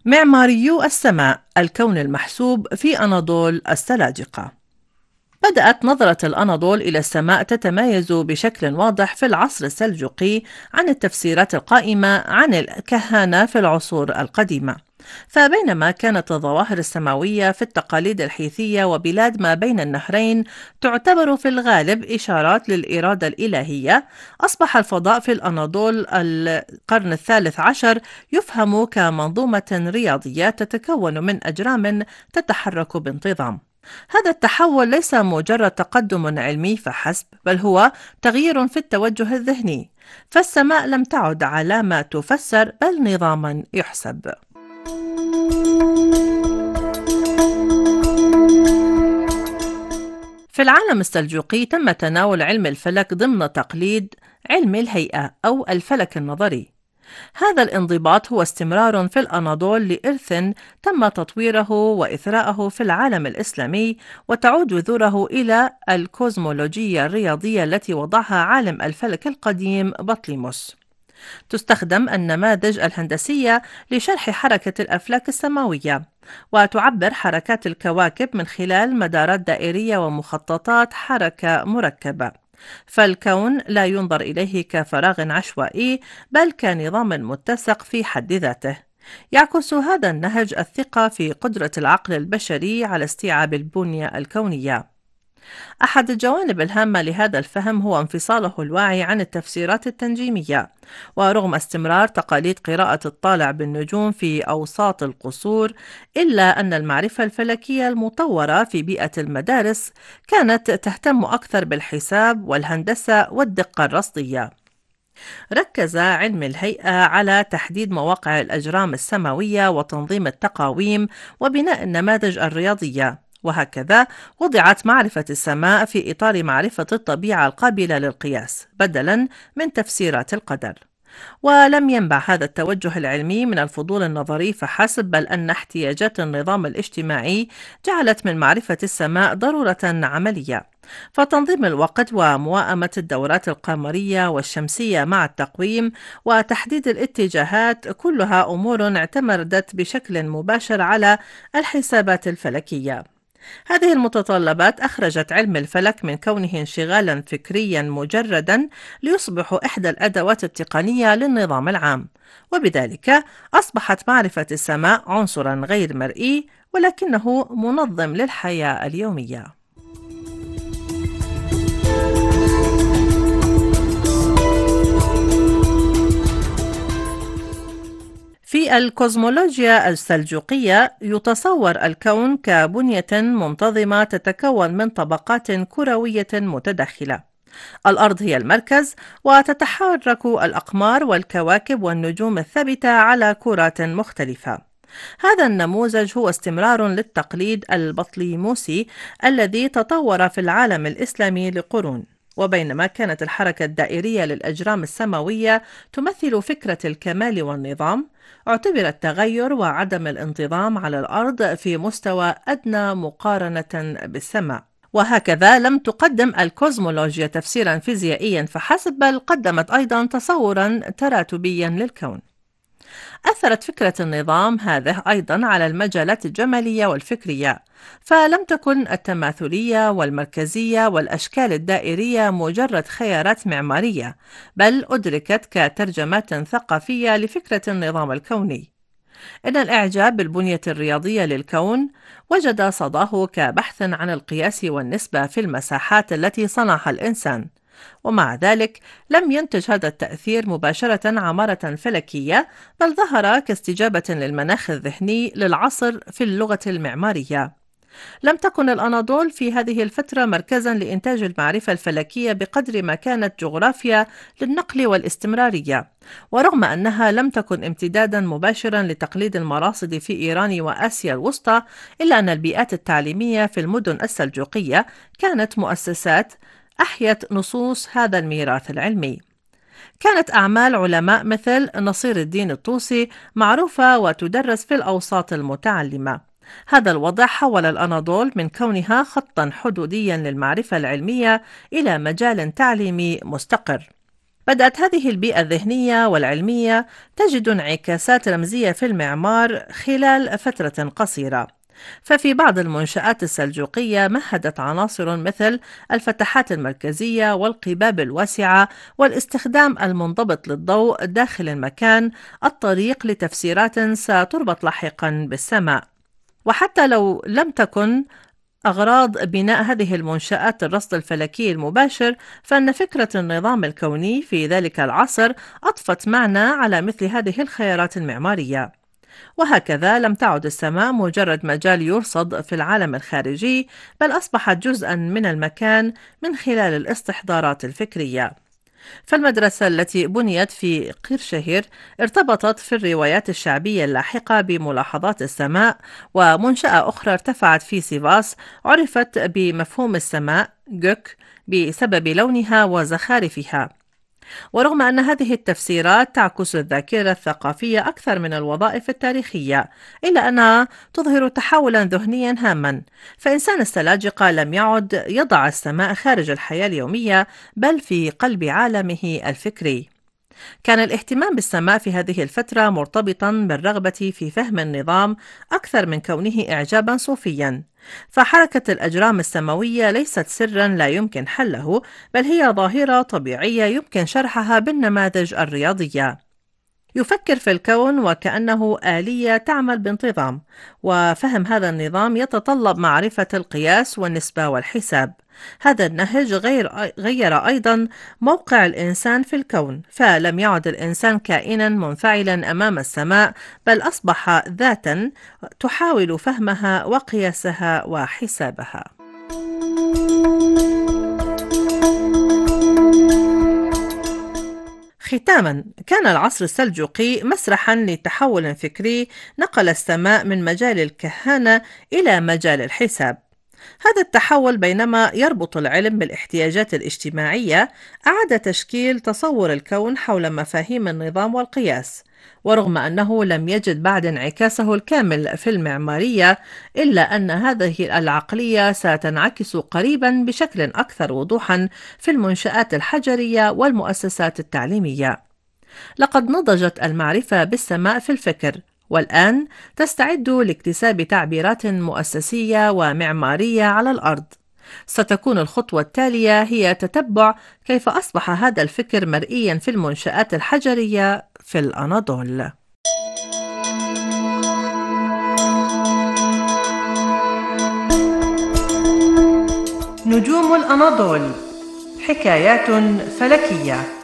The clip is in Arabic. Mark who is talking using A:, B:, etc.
A: معماريو السماء، الكون المحسوب في أناضول السلاجقة. بدأت نظرة الأناضول إلى السماء تتميز بشكل واضح في العصر السلجوقي عن التفسيرات القائمة عن الكهنة في العصور القديمة. فبينما كانت الظواهر السماوية في التقاليد الحيثية وبلاد ما بين النهرين تعتبر في الغالب إشارات للإرادة الإلهية، أصبح الفضاء في الأناضول القرن الثالث عشر يفهم كمنظومة رياضية تتكون من أجرام تتحرك بانتظام. هذا التحول ليس مجرد تقدم علمي فحسب، بل هو تغيير في التوجه الذهني، فالسماء لم تعد علامة تفسر بل نظاما يحسب. في العالم السلجوقي تم تناول علم الفلك ضمن تقليد علم الهيئة أو الفلك النظري. هذا الانضباط هو استمرار في الأناضول لإرث تم تطويره وإثراءه في العالم الإسلامي، وتعود جذوره إلى الكوزمولوجيا الرياضية التي وضعها عالم الفلك القديم بطليموس. تستخدم النماذج الهندسية لشرح حركة الأفلاك السماوية، وتعبر حركات الكواكب من خلال مدارات دائرية ومخططات حركة مركبة. فالكون لا ينظر إليه كفراغ عشوائي، بل كنظام متسق في حد ذاته. يعكس هذا النهج الثقة في قدرة العقل البشري على استيعاب البنية الكونية. أحد الجوانب الهامة لهذا الفهم هو انفصاله الواعي عن التفسيرات التنجيمية. ورغم استمرار تقاليد قراءة الطالع بالنجوم في أوساط القصور، إلا أن المعرفة الفلكية المطورة في بيئة المدارس كانت تهتم أكثر بالحساب والهندسة والدقة الرصدية. ركز علم الهيئة على تحديد مواقع الأجرام السماوية وتنظيم التقاويم وبناء النماذج الرياضية، وهكذا وضعت معرفة السماء في إطار معرفة الطبيعة القابلة للقياس بدلاً من تفسيرات القدر. ولم ينبع هذا التوجه العلمي من الفضول النظري فحسب، بل أن احتياجات النظام الاجتماعي جعلت من معرفة السماء ضرورة عملية. فتنظيم الوقت ومواءمة الدورات القمرية والشمسية مع التقويم وتحديد الاتجاهات كلها أمور اعتمدت بشكل مباشر على الحسابات الفلكية. هذه المتطلبات أخرجت علم الفلك من كونه انشغالا فكريا مجردا ليصبح إحدى الأدوات التقنية للنظام العام، وبذلك أصبحت معرفة السماء عنصرا غير مرئي ولكنه منظم للحياة اليومية. في الكوزمولوجيا السلجوقية يتصور الكون كبنية منتظمة تتكون من طبقات كروية متداخلة. الأرض هي المركز، وتتحرك الأقمار والكواكب والنجوم الثابتة على كرات مختلفة. هذا النموذج هو استمرار للتقليد البطليموسي الذي تطور في العالم الإسلامي لقرون. وبينما كانت الحركة الدائرية للأجرام السماوية تمثل فكرة الكمال والنظام، اعتبر التغير وعدم الانتظام على الأرض في مستوى أدنى مقارنة بالسماء. وهكذا لم تقدم الكوزمولوجيا تفسيرا فيزيائيا فحسب، بل قدمت أيضا تصورا تراتبيا للكون. أثرت فكرة النظام هذه أيضا على المجالات الجمالية والفكرية، فلم تكن التماثلية والمركزية والأشكال الدائرية مجرد خيارات معمارية، بل أدركت كترجمات ثقافية لفكرة النظام الكوني. إن الإعجاب بالبنية الرياضية للكون وجد صداه كبحث عن القياس والنسبة في المساحات التي صنعها الإنسان، ومع ذلك لم ينتج هذا التأثير مباشرة عمارة فلكية، بل ظهر كاستجابة للمناخ الذهني للعصر في اللغة المعمارية. لم تكن الأناضول في هذه الفترة مركزا لإنتاج المعرفة الفلكية بقدر ما كانت جغرافيا للنقل والاستمرارية. ورغم أنها لم تكن امتدادا مباشرا لتقليد المراصد في إيران وآسيا الوسطى، إلا أن البيئات التعليمية في المدن السلجوقية كانت مؤسسات أحيت نصوص هذا الميراث العلمي. كانت أعمال علماء مثل نصير الدين الطوسي معروفة وتدرس في الأوساط المتعلمة. هذا الوضع حول الأناضول من كونها خطا حدوديا للمعرفة العلمية إلى مجال تعليمي مستقر. بدأت هذه البيئة الذهنية والعلمية تجد انعكاسات رمزية في المعمار خلال فترة قصيرة. ففي بعض المنشآت السلجوقية مهدت عناصر مثل الفتحات المركزية والقباب الواسعة والاستخدام المنضبط للضوء داخل المكان الطريق لتفسيرات ستربط لاحقا بالسماء. وحتى لو لم تكن أغراض بناء هذه المنشآت الرصد الفلكي المباشر، فإن فكرة النظام الكوني في ذلك العصر أضفت معنى على مثل هذه الخيارات المعمارية. وهكذا لم تعد السماء مجرد مجال يرصد في العالم الخارجي، بل أصبحت جزءا من المكان من خلال الاستحضارات الفكرية. فالمدرسة التي بنيت في قرشهير ارتبطت في الروايات الشعبية اللاحقة بملاحظات السماء، ومنشأة أخرى ارتفعت في سيفاس عرفت بمفهوم السماء جوك بسبب لونها وزخارفها. ورغم أن هذه التفسيرات تعكس الذاكرة الثقافية أكثر من الوظائف التاريخية، إلا أنها تظهر تحولا ذهنيا هاما. فإنسان السلاجقة لم يعد يضع السماء خارج الحياة اليومية، بل في قلب عالمه الفكري. كان الاهتمام بالسماء في هذه الفترة مرتبطا بالرغبة في فهم النظام أكثر من كونه إعجابا صوفيا. فحركة الأجرام السماوية ليست سرا لا يمكن حله، بل هي ظاهرة طبيعية يمكن شرحها بالنماذج الرياضية. يفكر في الكون وكأنه آلية تعمل بانتظام، وفهم هذا النظام يتطلب معرفة القياس والنسبة والحساب. هذا النهج غير أيضا موقع الإنسان في الكون، فلم يعد الإنسان كائنا منفعلا أمام السماء، بل أصبح ذاتا تحاول فهمها وقياسها وحسابها. ختاما، كان العصر السلجوقي مسرحا لتحول فكري نقل السماء من مجال الكهانة إلى مجال الحساب. هذا التحول بينما يربط العلم بالاحتياجات الاجتماعية أعاد تشكيل تصور الكون حول مفاهيم النظام والقياس. ورغم أنه لم يجد بعد انعكاسه الكامل في المعمارية، إلا أن هذه العقلية ستنعكس قريبا بشكل أكثر وضوحا في المنشآت الحجرية والمؤسسات التعليمية. لقد نضجت المعرفة بالسماء في الفكر، والآن تستعد لاكتساب تعبيرات مؤسسية ومعمارية على الأرض. ستكون الخطوة التالية هي تتبع كيف أصبح هذا الفكر مرئيا في المنشآت الحجرية في الأناضول. نجوم الأناضول، حكايات فلكية.